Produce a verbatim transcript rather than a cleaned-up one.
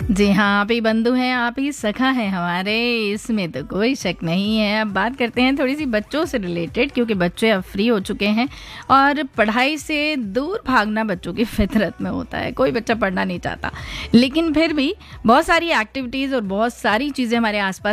जी हाँ, आप ही बंधु हैं, आप ही सखा हैं हमारे, इसमें तो कोई शक नहीं है। अब बात करते हैं थोड़ी-सी बच्चों से रिलेटेड, क्योंकि बच्चे अब फ्री हो चुके हैं और पढ़ाई से दूर भागना बच्चों की फितरत में होता है। कोई बच्चा पढ़ना नहीं चाहता, लेकिन फिर भी बहुत सारी एक्टिविटीज़ और बहुत सारी चीज़ें हमारे आस-पास